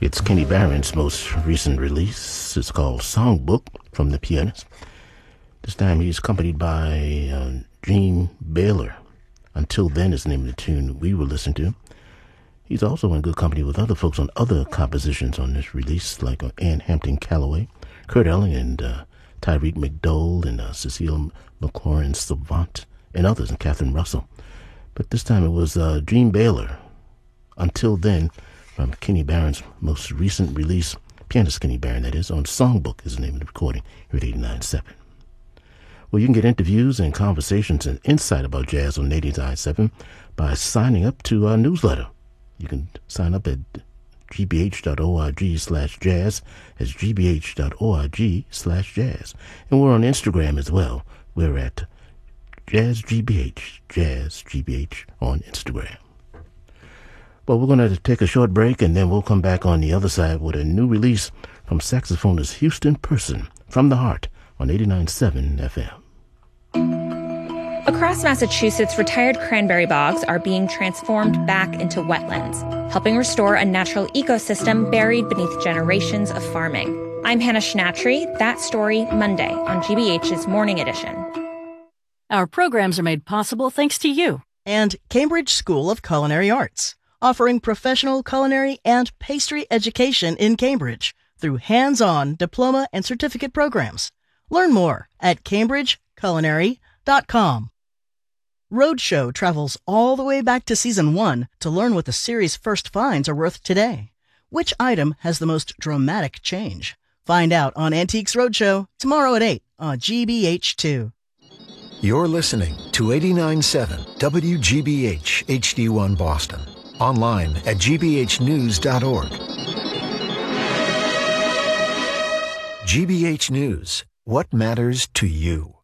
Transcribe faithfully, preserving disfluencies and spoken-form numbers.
It's Kenny Barron's most recent release. It's called Songbook from the Pianist. This time he's accompanied by uh, Gene Baylor. Until Then is the name of the tune we will listen to. He's also in good company with other folks on other compositions on this release, like uh, Ann Hampton Calloway, Kurt Elling, and uh, Tyreek McDowell, and uh, Cecile McLaurin Savant, and others, and Catherine Russell. But this time it was uh, Gene Baylor, Until Then, from Kenny Barron's most recent release, pianist Kenny Barron, that is, on Songbook is the name of the recording here at eighty-nine point seven. Well, you can get interviews and conversations and insight about jazz on eighty-nine point seven by signing up to our newsletter. You can sign up at gbh.org slash jazz. That's gbh.org slash jazz. And we're on Instagram as well. We're at JazzGBH, JazzGBH on Instagram. Well, we're going to take a short break, and then we'll come back on the other side with a new release from saxophonist Houston Person, From the Heart, on eighty-nine point seven F M. Across Massachusetts, retired cranberry bogs are being transformed back into wetlands, helping restore a natural ecosystem buried beneath generations of farming. I'm Hannah Schnatry. That Story, Monday on G B H's Morning Edition. Our programs are made possible thanks to you and Cambridge School of Culinary Arts, offering professional culinary and pastry education in Cambridge through hands-on diploma and certificate programs. Learn more at cambridge culinary dot com. Roadshow travels all the way back to season one to learn what the series' first finds are worth today. Which item has the most dramatic change? Find out on Antiques Roadshow tomorrow at eight on G B H two. You're listening to eighty-nine point seven W G B H H D one Boston. Online at g b h news dot org. G B H News. What matters to you?